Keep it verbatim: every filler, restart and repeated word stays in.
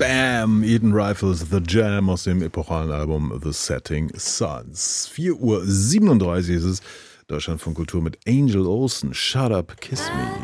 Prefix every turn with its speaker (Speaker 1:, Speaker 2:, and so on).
Speaker 1: Bam! Eden Rifles, The Jam aus dem epochalen Album The Setting Suns. vier Uhr siebenunddreißig ist es. Deutschlandfunk Kultur mit Angel Olsen. Shut Up, Kiss Me.